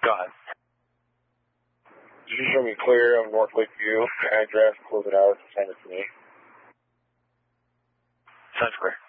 Go ahead. You show me clear of North Lakeview, address, close it out, send it to me. Sounds clear.